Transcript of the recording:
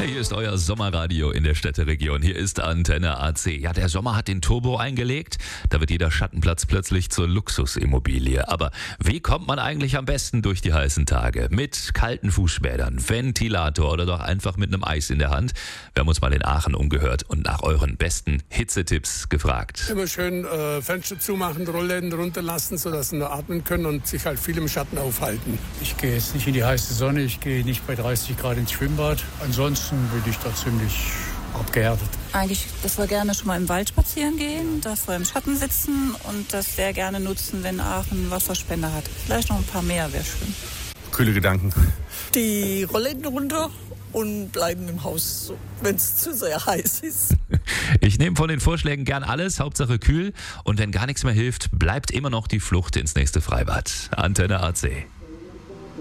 Hier ist euer Sommerradio in der Städteregion. Hier ist Antenne AC. Ja, der Sommer hat den Turbo eingelegt. Da wird jeder Schattenplatz plötzlich zur Luxusimmobilie. Aber wie kommt man eigentlich am besten durch die heißen Tage? Mit kalten Fußbädern, Ventilator oder doch einfach mit einem Eis in der Hand? Wir haben uns mal in Aachen umgehört und nach euren besten Hitzetipps gefragt. Immer schön Fenster zumachen, Rollläden runterlassen, sodass sie nur atmen können und sich halt viel im Schatten aufhalten. Ich gehe jetzt nicht in die heiße Sonne, ich gehe nicht bei 30 Grad ins Schwimmbad. Ansonsten bin ich da ziemlich abgehärtet. Eigentlich, dass wir gerne schon mal im Wald spazieren gehen, dass wir im Schatten sitzen und das sehr gerne nutzen, wenn Aachen Wasserspender hat. Vielleicht noch ein paar mehr wäre schön. Kühle Gedanken. Die Rollläden runter und bleiben im Haus, wenn es zu sehr heiß ist. Ich nehme von den Vorschlägen gern alles, Hauptsache kühl. Und wenn gar nichts mehr hilft, bleibt immer noch die Flucht ins nächste Freibad. Antenne AC.